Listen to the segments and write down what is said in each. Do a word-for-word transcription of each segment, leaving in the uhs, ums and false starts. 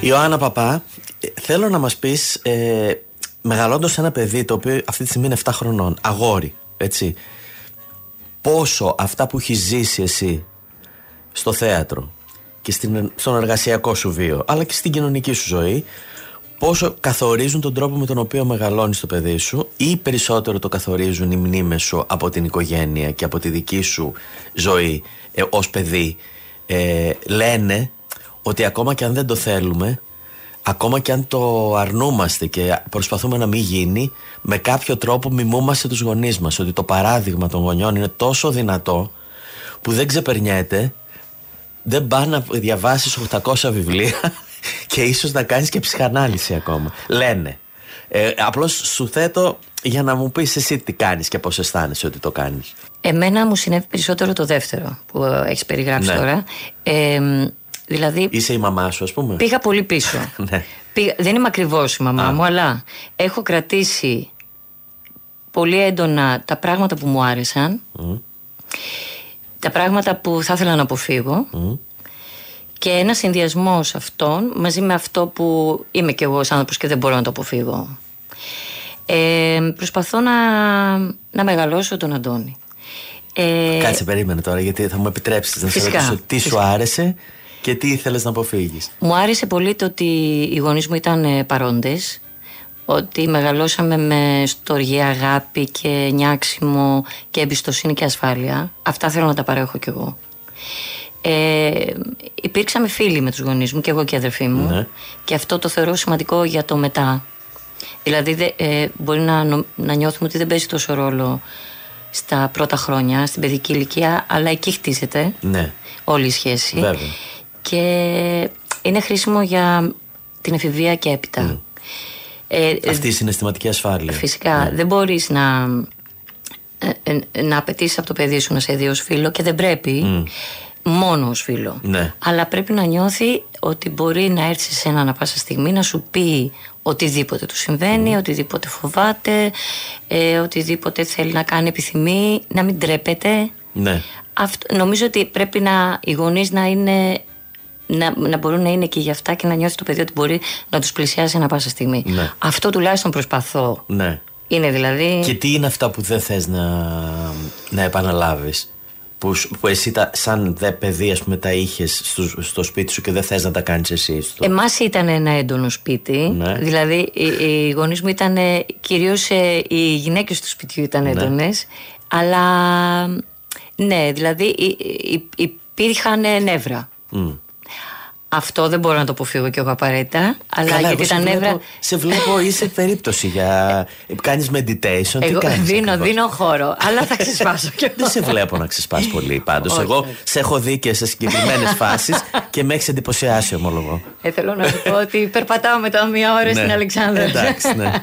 Ιωάννα Παπά, θέλω να μας πεις, ε, μεγαλώντας ένα παιδί το οποίο αυτή τη στιγμή είναι επτά χρονών, αγόρι, έτσι, πόσο αυτά που έχεις ζήσει εσύ στο θέατρο και στην, στον εργασιακό σου βίο, αλλά και στην κοινωνική σου ζωή, πόσο καθορίζουν τον τρόπο με τον οποίο μεγαλώνεις το παιδί σου, ή περισσότερο το καθορίζουν οι μνήμες σου από την οικογένεια και από τη δική σου ζωή ε, ως παιδί. Ε, λένε ότι ακόμα και αν δεν το θέλουμε, ακόμα και αν το αρνούμαστε και προσπαθούμε να μην γίνει, με κάποιο τρόπο μιμούμαστε τους γονείς μας, ότι το παράδειγμα των γονιών είναι τόσο δυνατό που δεν ξεπερνιέται, δεν πά να διαβάσεις οχτακόσια βιβλία και ίσως να κάνεις και ψυχανάλυση ακόμα. Λένε. Ε, απλώς σου θέτω για να μου πεις εσύ τι κάνεις και πώς αισθάνεσαι ότι το κάνεις. Εμένα μου συνέβη περισσότερο το δεύτερο που έχεις περιγράψει, ναι, τώρα. Ε, δηλαδή, είσαι η μαμά σου, ας πούμε. Πήγα πολύ πίσω. Ναι. Πήγα, δεν είμαι ακριβώς η μαμά Α. μου, αλλά έχω κρατήσει πολύ έντονα τα πράγματα που μου άρεσαν, mm. τα πράγματα που θα ήθελα να αποφύγω, mm. και ένα συνδυασμός αυτών μαζί με αυτό που είμαι κι εγώ ως άνθρωπος και δεν μπορώ να το αποφύγω. Ε, προσπαθώ να, να μεγαλώσω τον Αντώνη. Ε, Κάτσε, περίμενε τώρα, γιατί θα μου επιτρέψεις να σε ρωτήσω τι φυσικά. σου άρεσε και τι ήθελες να αποφύγεις. Μου άρεσε πολύ το ότι οι γονείς μου ήταν παρόντες, ότι μεγαλώσαμε με στοργή, αγάπη και νιάξιμο και εμπιστοσύνη και ασφάλεια. Αυτά θέλω να τα παρέχω κι εγώ. Ε, υπήρξαμε φίλοι με τους γονείς μου και εγώ και η αδερφή μου, ναι, και αυτό το θεωρώ σημαντικό για το μετά. Δηλαδή δε, ε, μπορεί να, να νιώθουμε ότι δεν παίζει τόσο ρόλο στα πρώτα χρόνια, στην παιδική ηλικία, αλλά εκεί χτίζεται, ναι, όλη η σχέση. Βέβαια. Και είναι χρήσιμο για την εφηβεία και έπειτα. Mm. Ε, Αυτή η συναισθηματική ασφάλεια. Φυσικά, ναι, δεν μπορείς να, ε, να απαιτήσεις από το παιδί σου να σε δει ως φίλο, και δεν πρέπει mm. μόνο ως φίλο, ναι, αλλά πρέπει να νιώθει ότι μπορεί να έρθει σε ένα ανα πάσα στιγμή να σου πει οτιδήποτε του συμβαίνει, mm. οτιδήποτε φοβάται, ε, οτιδήποτε θέλει να κάνει, επιθυμεί, να μην τρέπεται, ναι. Αυτό, νομίζω ότι πρέπει να, οι γονείς να είναι, να, να μπορούν να είναι και για αυτά και να νιώθει το παιδί ότι μπορεί να τους πλησιάσει ανα πάσα στιγμή, ναι. Αυτό τουλάχιστον προσπαθώ, ναι. Είναι δηλαδή... Και τι είναι αυτά που δεν θες να, να επαναλάβεις, Που, που εσύ τα, σαν δε παιδί, ας πούμε, τα είχες στο, στο σπίτι σου και δεν θες να τα κάνεις εσύ στο... Εμάς ήταν ένα έντονο σπίτι, ναι. Δηλαδή οι, οι γονείς μου ήταν, κυρίως οι γυναίκες του σπιτιού ήταν έντονες, ναι. Αλλά ναι, δηλαδή υ, υ, υπήρχαν νεύρα. Mm. Αυτό δεν μπορώ να το αποφύγω κι εγώ απαραίτητα. Αλλά καλά, γιατί τα νεύρα. Βλέπω, σε βλέπω, είσαι περίπτωση για. Κάνεις meditation. Εγώ τι κάνεις, δίνω, ακριβώς. δίνω χώρο, αλλά θα ξεσπάσω κι εγώ. Δεν σε βλέπω να ξεσπάς πολύ πάντως. Εγώ όχι. Σε έχω δει και σε συγκεκριμένες φάσεις και με έχεις εντυπωσιάσει, ομολογώ. Ε, θέλω να σου πω ότι περπατάω μετά μία ώρα στην Αλεξάνδρα. Εντάξει, ναι.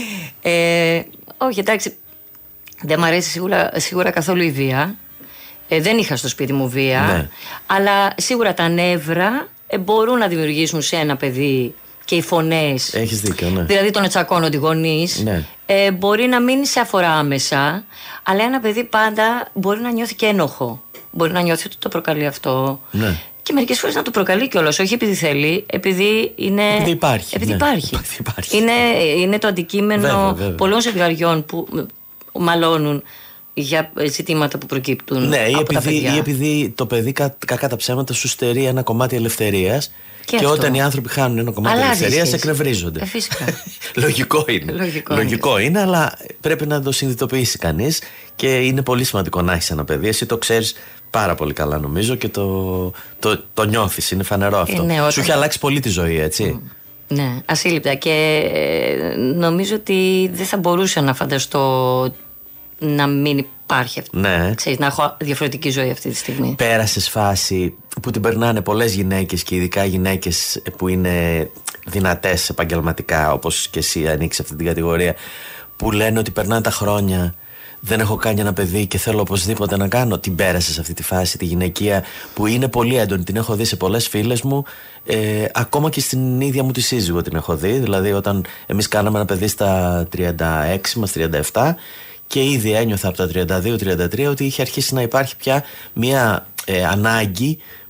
ε, όχι, εντάξει. Δεν μ' αρέσει σίγουρα, σίγουρα καθόλου η βία. Ε, δεν είχα στο σπίτι μου βία. Ναι. Αλλά σίγουρα τα νεύρα μπορούν να δημιουργήσουν σε ένα παιδί και οι φωνές. Έχεις δίκιο, ναι. Δηλαδή τον ετσακώνονται οι γονείς, ναι. ε, μπορεί να μην σε αφορά άμεσα, αλλά ένα παιδί πάντα μπορεί να νιώθει και ένοχο. Μπορεί να νιώθει ότι το προκαλεί αυτό, ναι. Και μερικές φορές να το προκαλεί κιόλας, όχι επειδή θέλει, επειδή είναι. Επειδή υπάρχει. Επειδή ναι. υπάρχει. υπάρχει. Είναι, είναι το αντικείμενο βέβαια, βέβαια. πολλών ζευγαριών που μαλώνουν για ζητήματα που προκύπτουν, ναι, από ή επειδή, τα παιδιά. Ή επειδή το παιδί κα, κακά τα ψέματα σου στερεί ένα κομμάτι ελευθερίας και, και όταν οι άνθρωποι χάνουν ένα κομμάτι ελευθερίας εκνευρίζονται. Ε, φυσικά. Λογικό είναι. Λογικό, Λογικό είναι. είναι, αλλά πρέπει να το συνειδητοποιήσει κανείς και είναι πολύ σημαντικό να έχεις ένα παιδί. Εσύ το ξέρεις πάρα πολύ καλά, νομίζω, και το, το, το νιώθεις. Είναι φανερό αυτό. Ε, ναι, όταν... Σου έχει αλλάξει πολύ τη ζωή, έτσι. Mm. Ναι, ασύλληπτα. Και νομίζω ότι δεν θα μπορούσα να φανταστώ να μην υπάρχει αυτή. Ναι. Ξέρεις, να έχω διαφορετική ζωή αυτή τη στιγμή. Πέρασες φάση που την περνάνε πολλές γυναίκες και ειδικά γυναίκες που είναι δυνατές επαγγελματικά, όπως και εσύ ανοίξεις αυτή την κατηγορία, που λένε ότι περνάνε τα χρόνια, δεν έχω κάνει ένα παιδί και θέλω οπωσδήποτε να κάνω. Την πέρασες αυτή τη φάση, τη γυναικεία, που είναι πολύ έντονη. Την έχω δει σε πολλές φίλες μου, ε, ακόμα και στην ίδια μου τη σύζυγο την έχω δει. Δηλαδή όταν εμείς κάναμε ένα παιδί στα τριάντα έξι μας, τριάντα επτά, και ήδη ένιωθα από τα τριάντα δύο τριάντα τρία ότι είχε αρχίσει να υπάρχει πια μια ε, ανάγκη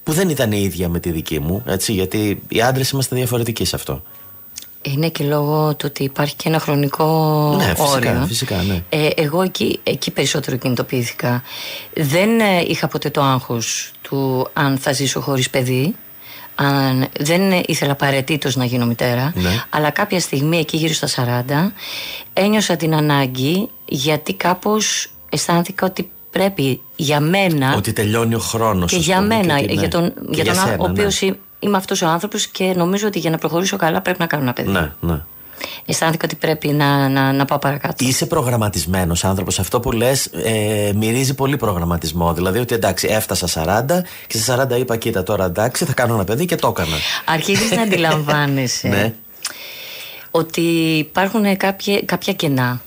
που δεν ήταν η ίδια με τη δική μου, έτσι, γιατί οι άντρες είμαστε διαφορετικοί σε αυτό. Είναι και λόγω του ότι υπάρχει και ένα χρονικό ναι, φυσικά, όριο. Φυσικά, ναι. Ε, εγώ εκεί, εκεί περισσότερο κινητοποιήθηκα. Δεν ε, είχα ποτέ το άγχος του αν θα ζήσω χωρίς παιδί. Αν, δεν ήθελα απαραίτητος να γίνω μητέρα, ναι. αλλά κάποια στιγμή εκεί γύρω στα σαράντα ένιωσα την ανάγκη, γιατί κάπως αισθάνθηκα ότι πρέπει για μένα. Ότι τελειώνει ο χρόνος. Και για πούμε, μένα, και, ναι. για τον, για για τον σένα, ο οποίος ναι. είμαι αυτός ο άνθρωπος και νομίζω ότι για να προχωρήσω καλά πρέπει να κάνω ένα παιδί. Ναι, ναι. Αισθάνθηκα ότι πρέπει να, να, να πάω παρακάτω. Είσαι προγραμματισμένος άνθρωπος. Αυτό που λες ε, μυρίζει πολύ προγραμματισμό. Δηλαδή ότι εντάξει, έφτασα σαράντα και στα σαράντα είπα, κοίτα τώρα εντάξει, θα κάνω ένα παιδί και το έκανα. Αρχίζεις να αντιλαμβάνεσαι ναι. ότι υπάρχουν κάποια, κάποια κενά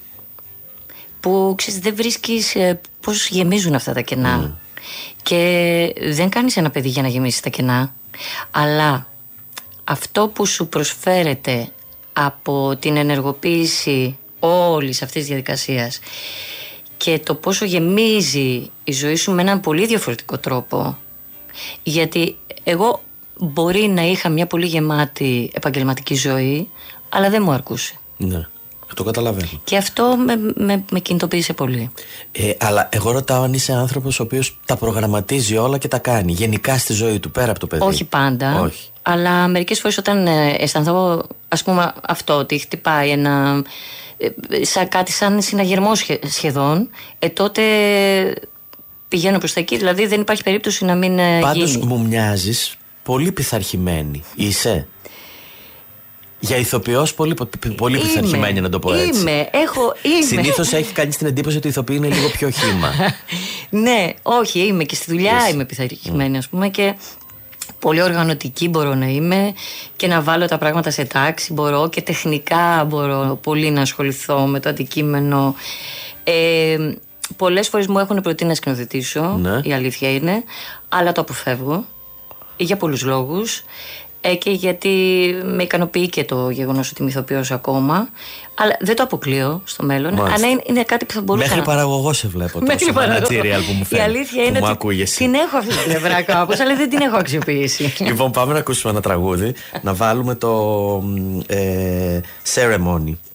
που ξέρεις, δεν βρίσκεις ε, πώς γεμίζουν αυτά τα κενά. Mm. Και δεν κάνεις ένα παιδί για να γεμίσεις τα κενά, αλλά αυτό που σου προσφέρεται από την ενεργοποίηση όλης αυτής της διαδικασίας και το πόσο γεμίζει η ζωή σου με έναν πολύ διαφορετικό τρόπο. Γιατί εγώ μπορεί να είχα μια πολύ γεμάτη επαγγελματική ζωή, αλλά δεν μου αρκούσε. Ναι, το καταλαβαίνω. Και αυτό με, με, με κινητοποίησε πολύ. Ε, αλλά εγώ ρωτάω αν είσαι άνθρωπος ο οποίος τα προγραμματίζει όλα και τα κάνει γενικά στη ζωή του, πέρα από το παιδί. Όχι πάντα. Όχι. Αλλά μερικές φορές όταν ε, αισθανθώ, ας πούμε, αυτό, ότι χτυπάει ένα. Ε, σαν κάτι σαν συναγερμό σχε, σχεδόν, ε, τότε πηγαίνω προς τα εκεί. Δηλαδή δεν υπάρχει περίπτωση να μην ε, Πάντως γίνει. μου μοιάζεις πολύ πειθαρχημένη. Είσαι. Για ηθοποιός πολύ, πολύ Είμαι, πειθαρχημένη, να το πω έτσι. Είμαι, έχω, είμαι. Συνήθως έχει κάνει την εντύπωση ότι η ηθοποιή είναι λίγο πιο χύμα. Ναι, όχι, είμαι και στη δουλειά. Είσαι. Είμαι πειθαρχημένη, ας πούμε, και πολύ οργανωτική μπορώ να είμαι και να βάλω τα πράγματα σε τάξη. Μπορώ και τεχνικά μπορώ πολύ να ασχοληθώ με το αντικείμενο. Ε, πολλές φορές μου έχουν προτείνει να σκηνοθετήσω, ναι. Η αλήθεια είναι, αλλά το αποφεύγω για πολλούς λόγους. Ε, και γιατί με ικανοποιεί και το γεγονός ότι είμαι ηθοποιός ακόμα. Αλλά δεν το αποκλείω στο μέλλον. Αλλά είναι, είναι κάτι που θα μπορούσα. Μέχρι να... παραγωγό σε βλέπω τόσο μανατζήριαλ που μου φέρνει. Η αλήθεια είναι ότι ακούγεσαι. την έχω αυτή την πλευρά κάπως, αλλά δεν την έχω αξιοποιήσει. Λοιπόν, πάμε να ακούσουμε ένα τραγούδι. Να βάλουμε το ε, Ceremony